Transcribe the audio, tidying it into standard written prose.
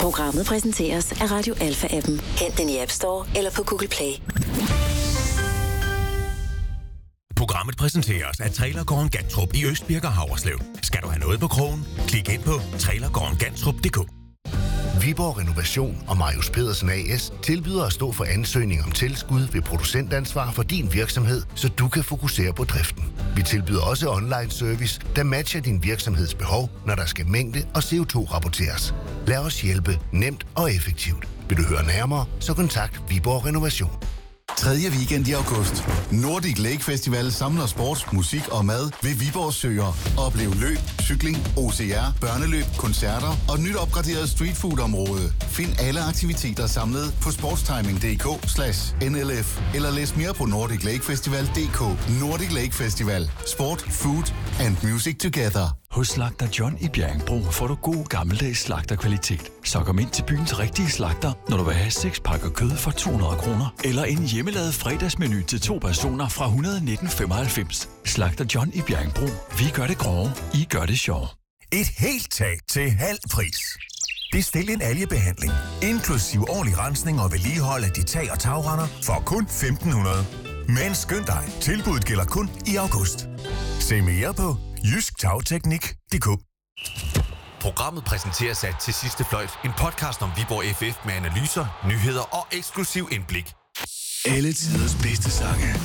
Programmet præsenteres af Radio Alpha-appen. Hent den i App Store eller på Google Play. Programmet præsenteres af Trailergården Gantrup i Østbirk og Haverslev. Skal du have noget på krogen? Klik ind på trailergårdengantrup.dk. Viborg Renovation og Marius Pedersen AS tilbyder at stå for ansøgning om tilskud ved producentansvar for din virksomhed, så du kan fokusere på driften. Vi tilbyder også online service, der matcher din virksomheds behov, når der skal mængde og CO2-rapporteres. Lad os hjælpe nemt og effektivt. Vil du høre nærmere, så kontakt Viborg Renovation. 3. weekend i august. Nordic Lake Festival samler sport, musik og mad ved Viborg Søer. Oplev løb, cykling, OCR, børneløb, koncerter og nyt opgraderet streetfood-område. Find alle aktiviteter samlet på sportstiming.dk/NLF eller læs mere på nordiclakefestival.dk. Nordic Lake Festival. Sport, food and music together. Hos Slagter John i Bjerringbro får du god gammeldags slagterkvalitet. Så kom ind til byens rigtige slagter, når du vil have 6 pakker kød for 200 kroner. Eller en hjemmelavet fredagsmenu til 2 personer fra 119,95. Slagter John i Bjerringbro. Vi gør det grove, I gør det sjov. Et helt tag til halv pris. Bestil en algebehandling, inklusiv årlig rensning og vedligehold af de tag- og tagrender for kun 1.500. Men skynd dig, tilbuddet gælder kun i august. Se mere på jysktagteknik.dk. Programmet præsenteres af Til Sidste Fløjt, en podcast om Viborg FF med analyser, nyheder og eksklusiv indblik. Alle tiders bedste sange.